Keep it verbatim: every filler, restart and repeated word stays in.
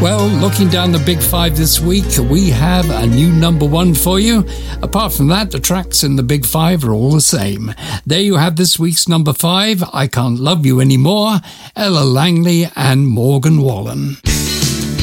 Well, looking down the big five this week, we have a new number one for you. Apart from that, the tracks in the big five are all the same. There you have this week's number five, I Can't Love You Anymore, Ella Langley and Morgan Wallen.